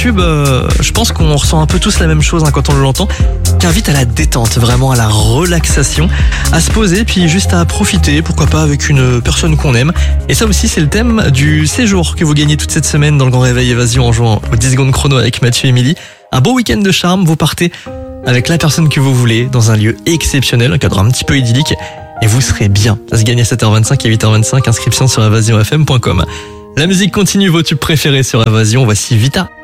tube, je pense qu'on ressent un peu tous la même chose quand on l'entend, qui invite à la détente, vraiment à la relaxation, à se poser, puis juste à profiter, pourquoi pas avec une personne qu'on aime. Et ça aussi, c'est le thème du séjour que vous gagnez toute cette semaine dans le Grand Réveil Évasion en jouant aux 10 secondes chrono avec Mathieu et Émilie. Un beau week-end de charme, vous partez avec la personne que vous voulez, dans un lieu exceptionnel, un cadre un petit peu idyllique, et vous serez bien. Ça se gagne à 7h25 et 8h25, inscription sur evasionfm.com. La musique continue, vos tubes préférés sur Évasion, voici Vita.